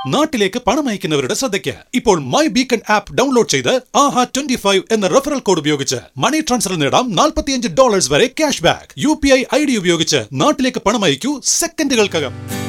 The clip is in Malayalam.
നാട്ടിലേക്ക് പണം അയക്കുന്നവരുടെ ശ്രദ്ധയ്ക്ക് ഇപ്പോൾ മൈ ബീക്കൺ ആപ്പ് ഡൗൺലോഡ് ചെയ്ത് AHA25 എന്ന റെഫറൽ കോഡ് ഉപയോഗിച്ച് മണി ട്രാൻസ്ഫർ നേടാം $45 വരെ ക്യാഷ് ബാക്ക്. UPI ID ഉപയോഗിച്ച് നാട്ടിലേക്ക് പണം അയക്കൂ സെക്കൻഡുകൾക്കകം.